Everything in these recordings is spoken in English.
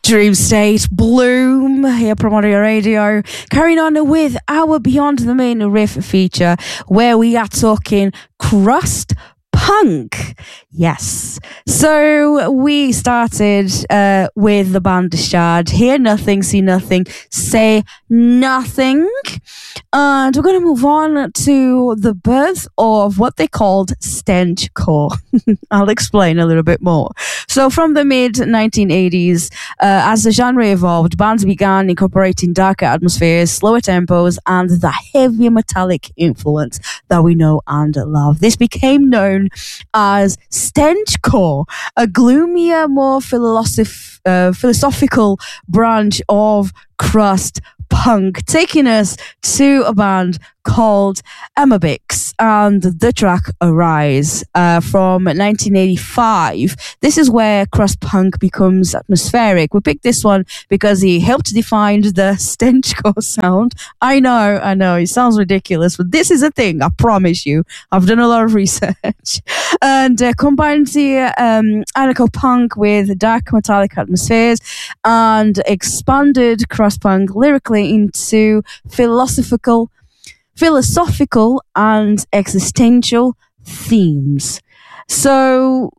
Dream State, Bloom, here Primordial Radio. Carrying on with our Beyond the Main Riff feature, where we are talking crust punk. Yes. So we started with the band Discharge. Hear Nothing, See Nothing, Say Nothing. And we're going to move on to the birth of what they called stenchcore. I'll explain a little bit more. So from the mid-1980s, as the genre evolved, bands began incorporating darker atmospheres, slower tempos, and the heavier metallic influence that we know and love. This became known as stenchcore, a gloomier, more philosophical branch of crust punk, taking us to a band called Amebix and the track Arise from 1985. This is where crust punk becomes atmospheric. We picked this one because he helped define the stenchcore sound. I know, it sounds ridiculous, but this is a thing, I promise you. I've done a lot of research. And combined the anarcho punk with dark metallic atmospheres and expanded crust punk lyrically into philosophical and existential themes. So,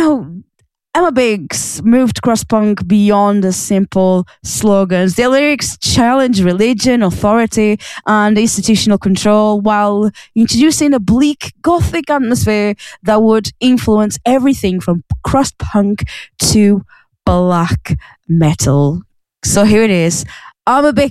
Amebix moved crust punk beyond the simple slogans. Their lyrics challenge religion, authority, and institutional control while introducing a bleak gothic atmosphere that would influence everything from crust punk to black metal. So here it is. Amebix